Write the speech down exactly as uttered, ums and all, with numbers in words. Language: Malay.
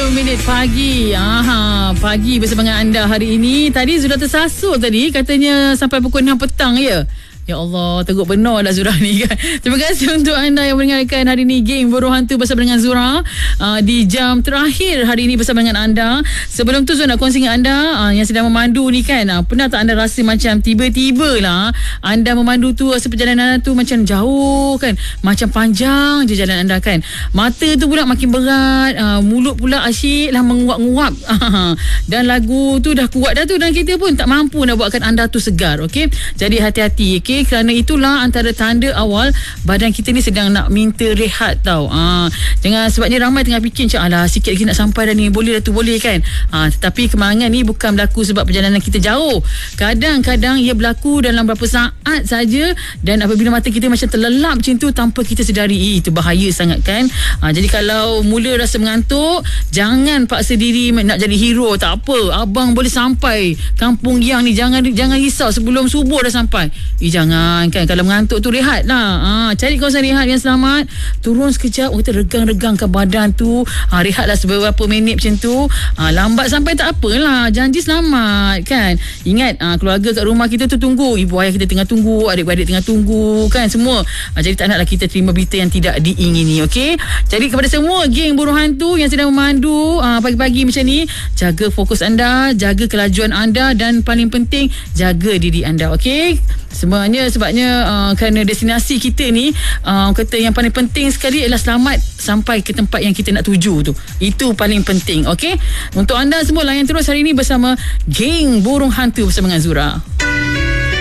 puluh minit pagi. Aha, pagi bersama dengan anda hari ini. Tadi sudah tersasut tadi, katanya sampai pukul enam petang ya. Ya Allah, teruk benar lah Zura ni kan. Terima kasih untuk anda yang mendengarkan hari ni Geng Burung Hantu bersama dengan Zura uh, di jam terakhir hari ini bersama dengan anda. Sebelum tu Zura nak kongsi dengan anda uh, yang sedang memandu ni kan, uh, pernah tak anda rasa macam tiba-tiba lah anda memandu tu, rasa perjalanan tu macam jauh kan, macam panjang je jalan anda kan. Mata tu pula makin berat, uh, mulut pula asyik lah menguap-nguap. Dan lagu tu dah kuat dah tu, dan kita pun tak mampu nak buatkan anda tu segar. Okey, jadi hati-hati. Okey, kerana itulah antara tanda awal badan kita ni sedang nak minta rehat tau. Ha, jangan, sebabnya ramai tengah fikir macam alah sikit lagi nak sampai dah ni, boleh dah tu, boleh kan. Ha, tetapi kemalangan ni bukan berlaku sebab perjalanan kita jauh. Kadang-kadang ia berlaku dalam beberapa saat saja, dan apabila mata kita macam terlelap macam tu tanpa kita sedari, eh, itu bahaya sangat kan. Ha, jadi kalau mula rasa mengantuk, jangan paksa diri nak jadi hero. Tak apa, abang boleh sampai Kampung Giang ni, jangan jangan risau sebelum subuh dah sampai. Eh, jangan Jangan kan, kalau mengantuk tu rehat lah. Ha, cari kawasan rehat yang selamat, turun sekejap, kita regang-regangkan badan tu. Ha, rehatlah beberapa minit macam tu. Ha, lambat sampai tak apalah, janji selamat kan. Ingat, ha, keluarga kat rumah kita tu tunggu, ibu ayah kita tengah tunggu, adik-adik tengah tunggu kan semua. Ha, jadi tak naklah kita terima berita yang tidak diingini. Okey, jadi kepada semua geng burung hantu yang sedang memandu ha, pagi-pagi macam ni, jaga fokus anda, jaga kelajuan anda, dan paling penting jaga diri anda. Okey, semuanya sebabnya uh, kerana destinasi kita ni uh, kata yang paling penting sekali adalah selamat sampai ke tempat yang kita nak tuju tu. Itu paling penting. Okey, untuk anda semua layan terus hari ini bersama Geng Burung Hantu bersama dengan Zura.